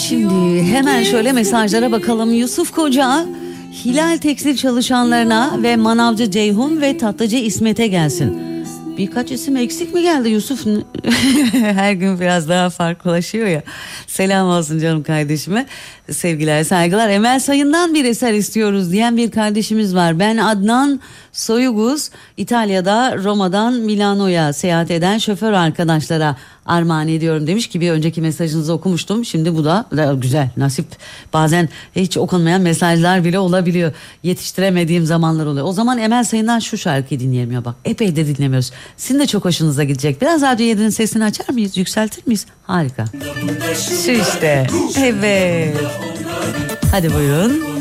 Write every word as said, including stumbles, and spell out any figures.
Şimdi hemen şöyle mesajlara bakalım. Yusuf Koca, Hilal Tekstil çalışanlarına ve Manavcı Ceyhun ve Tatlıcı İsmet'e gelsin. Birkaç isim eksik mi geldi Yusuf? Her gün biraz daha farklılaşıyor ya. Selam olsun canım kardeşime. Sevgiler, saygılar. Emel Sayın'dan bir eser istiyoruz diyen bir kardeşimiz var. Ben Adnan Soyuguz, İtalya'da Roma'dan Milano'ya seyahat eden şoför arkadaşlara armağan ediyorum demiş ki bir önceki mesajınızı okumuştum. Şimdi bu da, da güzel, nasip. Bazen hiç okunmayan mesajlar bile olabiliyor. Yetiştiremediğim zamanlar oluyor. O zaman Emel Sayın'dan şu şarkıyı dinleyelim ya bak. Epey de dinlemiyoruz. Sizin de çok hoşunuza gidecek. Biraz Radyo yedi'nin sesini açar mıyız? Yükseltir miyiz? Harika. Şu işte. Evet. Hadi buyurun.